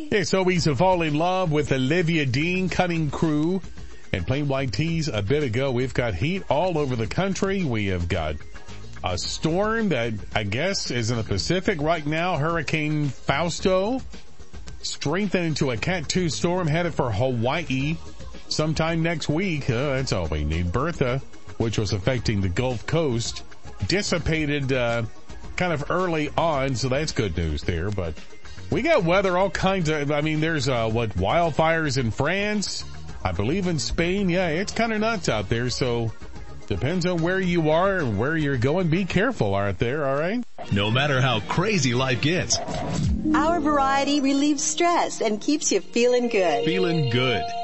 Yeah, so we to fall in love with Olivia Dean, Cutting Crew, and Plain White Tees a bit ago. We've got heat all over the country. We have got a storm that I guess is in the Pacific right now. Hurricane Fausto strengthened into a Cat 2 storm headed for Hawaii sometime next week. That's all we need. Bertha, which was affecting the Gulf Coast, dissipated kind of early on, so that's good news there. But we got weather, all kinds of, there's wildfires in France, I believe in Spain. Yeah, it's kind of nuts out there, so depends on where you are and where you're going. Be careful out there, all right? No matter how crazy life gets, our variety relieves stress and keeps you feeling good. Feeling good.